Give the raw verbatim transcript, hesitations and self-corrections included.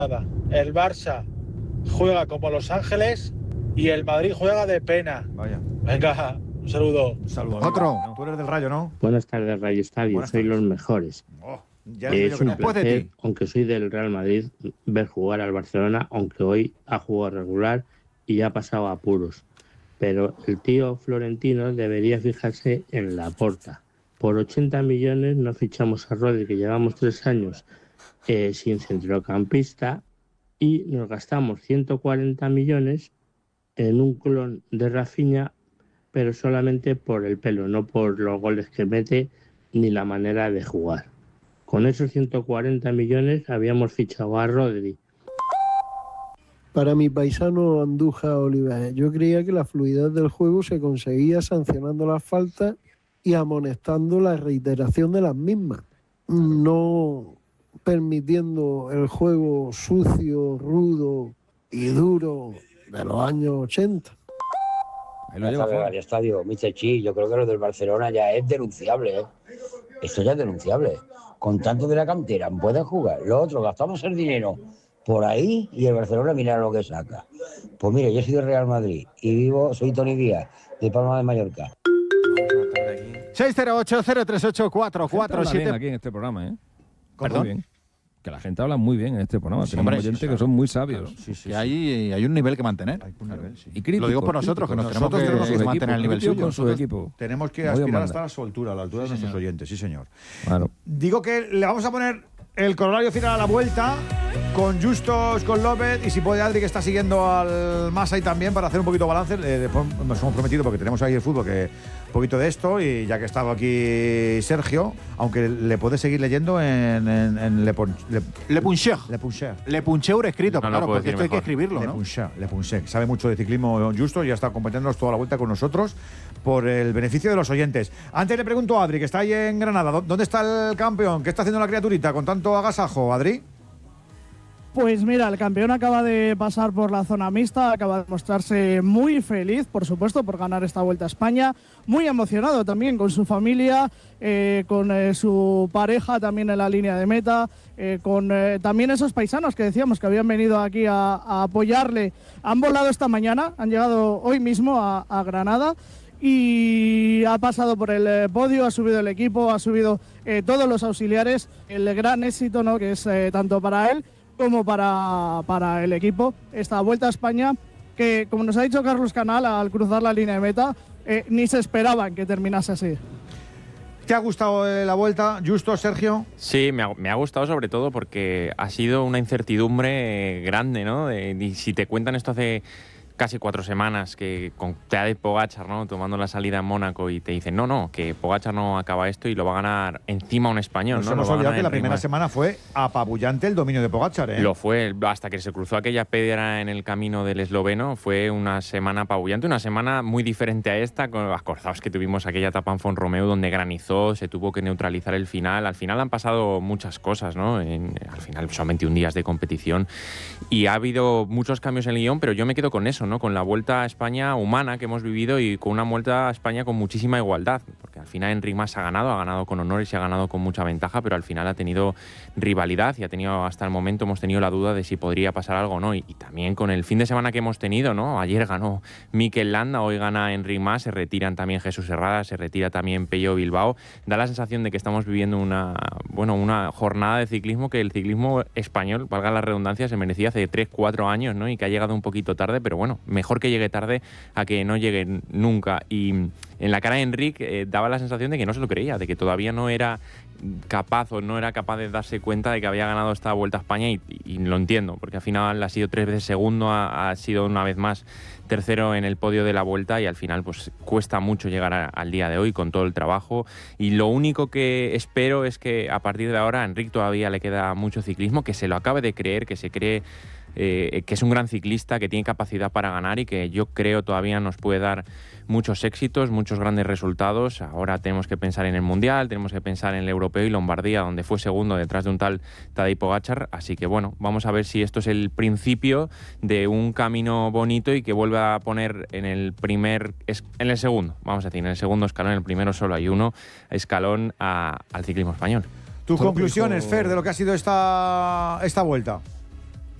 El Barça juega como Los Ángeles y el Madrid juega de pena. Vaya. Venga, un saludo. Un saludo. Otro. No, tú eres del Rayo, ¿no? Buenas tardes, Radio Estadio. Buenas Sois tardes. los mejores. Oh, ya Eh, es es que un no puede placer, ti. aunque soy del Real Madrid, ver jugar al Barcelona, aunque hoy ha jugado regular y ya ha pasado a apuros. Pero el tío Florentino debería fijarse en Laporta. Por ochenta millones no fichamos a Rodri, que llevamos tres años eh, sin centrocampista, y nos gastamos ciento cuarenta millones en un clon de Rafinha, pero solamente por el pelo, no por los goles que mete ni la manera de jugar. Con esos ciento cuarenta millones habíamos fichado a Rodri. Para mi paisano Andújar Olivares, yo creía que la fluidez del juego se conseguía sancionando las faltas y amonestando la reiteración de las mismas, no permitiendo el juego sucio, rudo y duro de los años ochenta. Ahí lo lleva, Juan. al estadio, mister Chi, yo creo que lo del Barcelona ya es denunciable, ¿eh? Esto ya es denunciable. Con tanto de la cantera, pueden jugar. Los otros gastamos el dinero por ahí y el Barcelona mira lo que saca. Pues mire, yo soy del Real Madrid y vivo, soy Tony Díaz, de Palma de Mallorca. seis cero ocho, cero tres ocho, cuatro cuatro siete siete. aquí en este programa, ¿eh? ¿Perdón? Muy bien. Que la gente habla muy bien en este programa. Sí, Tenemos hombre, oyentes sí, que claro. son muy sabios. Claro, sí, sí, Que sí. hay, hay un nivel que mantener. Hay un nivel, sí. Y críticos, Lo digo por nosotros, que nos críticos. tenemos que, Nosotros que tenemos mantener el nivel críticos suyo. con su Nosotros equipo. Tenemos que Voy a aspirar mandar. hasta a su altura, a la altura de nuestros oyentes, sí señor. Claro. Digo que le vamos a poner el corolario final a la vuelta con Justos, con López y si puede Adri, que está siguiendo al Masai también para hacer un poquito de balance. Eh, después nos hemos prometido, porque tenemos ahí el fútbol, que un poquito de esto, y ya que estaba aquí Sergio, aunque le puede seguir leyendo en, en, en Le, Pon, Le, Le Puncher. Le Puncher. Le Puncheur escrito, No lo claro, puedo porque decir esto hay que mejor. escribirlo, Le ¿no? Puncher, Le Puncher. Sabe mucho de ciclismo Justo y ha estado acompañándonos toda la vuelta con nosotros por el beneficio de los oyentes. Antes le pregunto a Adri, que está ahí en Granada, ¿dó- ¿dónde está el campeón? ¿Qué está haciendo la criaturita con tanto agasajo, Adri? Pues mira, el campeón acaba de pasar por la zona mixta, acaba de mostrarse muy feliz, por supuesto, por ganar esta Vuelta a España, muy emocionado también con su familia, eh, con eh, su pareja también en la línea de meta, eh, con eh, también esos paisanos que decíamos que habían venido aquí a, a apoyarle. Han volado esta mañana, han llegado hoy mismo a, a Granada y ha pasado por el eh, podio, ha subido el equipo, ha subido eh, todos los auxiliares, el gran éxito, ¿no?, que es eh, tanto para él como para, para el equipo, esta Vuelta a España, que como nos ha dicho Carlos Canal al cruzar la línea de meta, eh, ni se esperaban que terminase así. ¿Te ha gustado eh, la vuelta, Justo, Sergio? Sí, me ha, me ha gustado sobre todo porque ha sido una incertidumbre eh, grande, ¿no? De, de si te cuentan esto hace casi cuatro semanas, que con Tadej Pogačar, ¿no?, tomando la salida en Mónaco, y te dicen, no, no, que Pogačar no acaba esto y lo va a ganar encima un español. Nos ¿no? hemos Lo va a olvidado ganar que la en primera Ringmas. semana fue apabullante el dominio de Pogačar, ¿eh? Lo fue, hasta que se cruzó aquella piedra en el camino del esloveno, fue una semana apabullante, una semana muy diferente a esta, con los acordados que tuvimos aquella etapa en Font-Romeu donde granizó, se tuvo que neutralizar el final. Al final han pasado muchas cosas, ¿no? En, al final son veintiún días de competición y ha habido muchos cambios en el guión, pero yo me quedo con eso, ¿no? Con la Vuelta a España humana que hemos vivido y con una Vuelta a España con muchísima igualdad, porque al final Enric Mas ha ganado, ha ganado con honores y ha ganado con mucha ventaja, pero al final ha tenido rivalidad y ha tenido, hasta el momento hemos tenido la duda de si podría pasar algo o no, y, y también con el fin de semana que hemos tenido, ¿no? Ayer ganó Mikel Landa, hoy gana Enric Mas, se retiran también Jesús Herrada, se retira también Pello Bilbao. Da la sensación de que estamos viviendo una, bueno, una jornada de ciclismo que el ciclismo español, valga la redundancia, se merecía hace tres, cuatro años, ¿no? Y que ha llegado un poquito tarde, pero bueno, mejor que llegue tarde a que no llegue nunca. Y en la cara de Enric eh, daba la sensación de que no se lo creía, de que todavía no era capaz o no era capaz de darse cuenta de que había ganado esta Vuelta a España, y, y lo entiendo, porque al final ha sido tres veces segundo, ha, ha sido una vez más tercero en el podio de la Vuelta, y al final pues cuesta mucho llegar a, al día de hoy con todo el trabajo. Y lo único que espero es que a partir de ahora a Enric todavía le queda mucho ciclismo, que se lo acabe de creer, que se cree Eh, que es un gran ciclista, que tiene capacidad para ganar y que yo creo todavía nos puede dar muchos éxitos, muchos grandes resultados. Ahora tenemos que pensar en el Mundial, tenemos que pensar en el Europeo y Lombardía, donde fue segundo detrás de un tal Tadej Pogačar. Así que bueno, vamos a ver si esto es el principio de un camino bonito y que vuelva a poner en el primer, en el segundo, vamos a decir, en el segundo escalón, en el primero solo hay uno, escalón a, al ciclismo español. Tus conclusiones, Fer, de lo que ha sido esta, esta vuelta.